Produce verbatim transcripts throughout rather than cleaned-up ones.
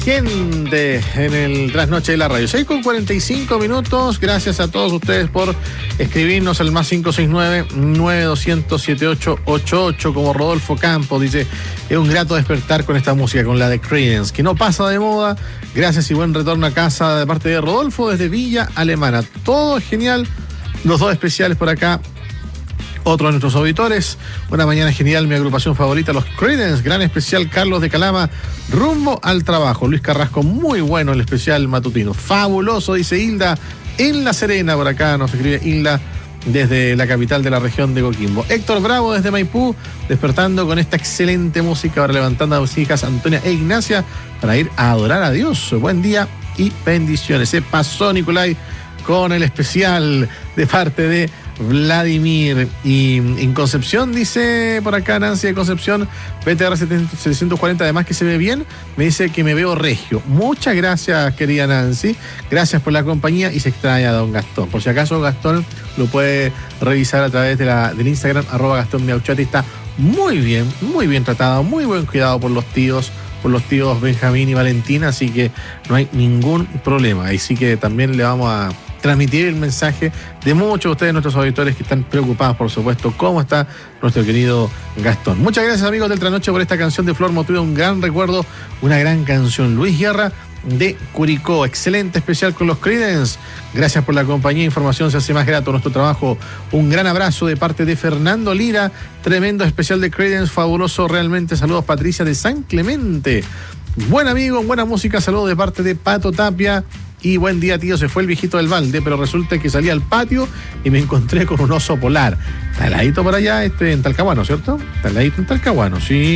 gente en el Trasnoche de la Radio. seis con cuarenta y cinco minutos. Gracias a todos ustedes por escribirnos al más cinco seis nueve, nueve dos cero cero, siete ocho ocho ocho. Como Rodolfo Campos dice, es un grato despertar con esta música, con la de Creedence, que no pasa de moda. Gracias y buen retorno a casa de parte de Rodolfo desde Villa Alemana. Todo es genial. Los dos especiales por acá. Otro de nuestros auditores, una mañana genial, mi agrupación favorita, los Creedence, gran especial, Carlos de Calama, rumbo al trabajo. Luis Carrasco, muy bueno el especial matutino, fabuloso, dice Hilda, en La Serena, por acá nos escribe Hilda desde la capital de la región de Coquimbo. Héctor Bravo desde Maipú, despertando con esta excelente música, ahora levantando a sus hijas Antonia e Ignacia para ir a adorar a Dios. Buen día y bendiciones. Se pasó Nicolai con el especial de parte de Vladimir. Y en Concepción, dice por acá Nancy de Concepción, B T R setecientos cuarenta, además que se ve bien, me dice que me veo regio. Muchas gracias, querida Nancy, gracias por la compañía y se extraña a don Gastón. Por si acaso Gastón lo puede revisar a través de la, del Instagram, arroba Gastón Miauchati. Está muy bien, muy bien tratado, muy buen cuidado por los tíos, por los tíos Benjamín y Valentina, así que no hay ningún problema. Así que también le vamos a transmitir el mensaje de muchos de ustedes, nuestros auditores, que están preocupados, por supuesto, cómo está nuestro querido Gastón. Muchas gracias, amigos del Trasnoche, por esta canción de Flor Motuda, un gran recuerdo, una gran canción. Luis Guerra de Curicó, excelente especial con los Creedence. Gracias por la compañía, información se hace más grato nuestro trabajo. Un gran abrazo de parte de Fernando Lira, tremendo especial de Creedence, fabuloso realmente. Saludos, Patricia de San Clemente. Buen amigo, buena música, saludos de parte de Pato Tapia. Y buen día, tío, se fue el viejito del balde, pero resulta que salí al patio y me encontré con un oso polar. Está heladito por allá, este, en Talcahuano, ¿cierto? Está heladito en Talcahuano, sí.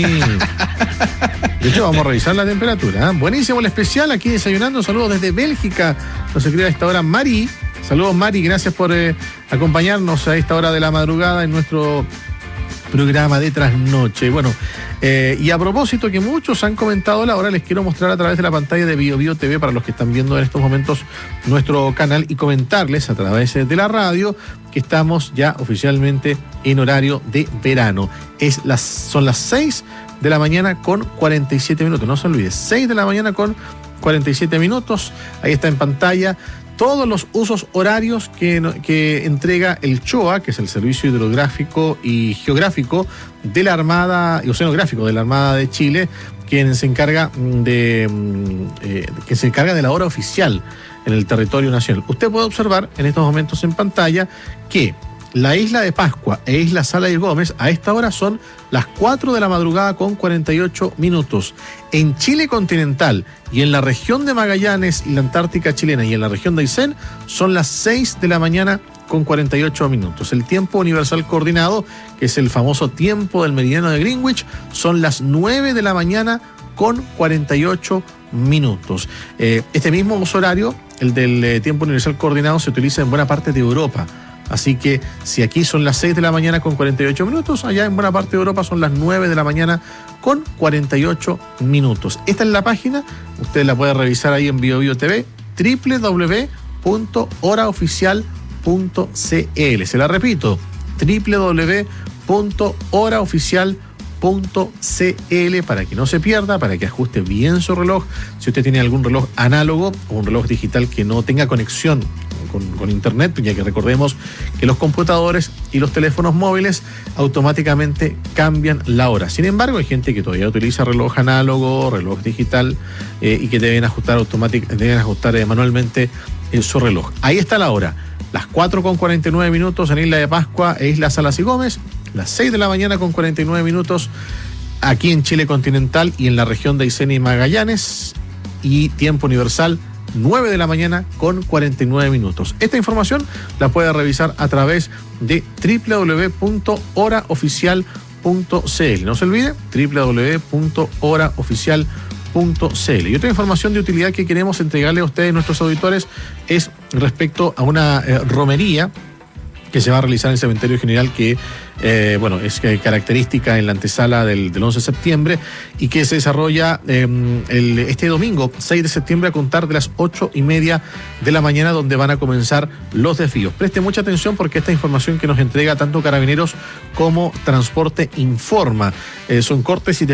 De hecho, vamos a revisar la temperatura, ¿eh? Buenísimo el especial, aquí desayunando. Saludos desde Bélgica. Nos escribe a esta hora Mari. Saludos, Mari, gracias por eh, acompañarnos a esta hora de la madrugada en nuestro programa de Trasnoche. Bueno, eh, y a propósito que muchos han comentado la hora, les quiero mostrar a través de la pantalla de Bio Bio T V para los que están viendo en estos momentos nuestro canal y comentarles a través de la radio que estamos ya oficialmente en horario de verano. Es las, son las seis de la mañana con cuarenta y siete minutos, no se olvide, seis de la mañana con cuarenta y siete minutos, ahí está en pantalla todos los usos horarios que, que entrega el CHOA, que es el Servicio Hidrográfico y Geográfico de la Armada, y Oceanográfico de la Armada de Chile, quien se encarga de, eh, que se encarga de la hora oficial en el territorio nacional. Usted puede observar en estos momentos en pantalla que la isla de Pascua e isla Sala y Gómez a esta hora son las cuatro de la madrugada con cuarenta y ocho minutos. En Chile continental y en la región de Magallanes y la Antártica chilena y en la región de Aysén son las seis de la mañana con cuarenta y ocho minutos. El tiempo universal coordinado, que es el famoso tiempo del meridiano de Greenwich, son las nueve de la mañana con cuarenta y ocho minutos. Eh, este mismo uso horario, el del eh, tiempo universal coordinado, se utiliza en buena parte de Europa. Así que si aquí son las seis de la mañana con cuarenta y ocho minutos, allá en buena parte de Europa son las nueve de la mañana con cuarenta y ocho minutos. Esta es la página, usted la puede revisar ahí en Bio Bio T V, doble u doble u doble u punto hora oficial punto c l. Se la repito, doble u doble u doble u punto hora oficial punto c l, para que no se pierda, para que ajuste bien su reloj. Si usted tiene algún reloj análogo o un reloj digital que no tenga conexión Con, con internet, ya que recordemos que los computadores y los teléfonos móviles automáticamente cambian la hora. Sin embargo, hay gente que todavía utiliza reloj análogo, reloj digital eh, y que deben ajustar automáticamente, deben ajustar eh, manualmente en su reloj. Ahí está la hora, las cuatro con cuarenta y nueve minutos en Isla de Pascua e Isla Salas y Gómez, las seis de la mañana con cuarenta y nueve minutos aquí en Chile continental y en la región de Aysén y Magallanes, y tiempo universal nueve de la mañana con cuarenta y nueve minutos. Esta información la puede revisar a través de doble u doble u doble u punto hora oficial punto c l. No se olvide, doble u doble u doble u punto hora oficial punto c l. Y otra información de utilidad que queremos entregarle a ustedes, nuestros auditores, es respecto a una eh, romería que se va a realizar en el Cementerio General, que eh, bueno, es que característica en la antesala del, del once de septiembre y que se desarrolla eh, el, este domingo seis de septiembre a contar de las ocho y media de la mañana, donde van a comenzar los desvíos. Preste mucha atención porque esta información que nos entrega tanto Carabineros como Transporte Informa eh, son cortes y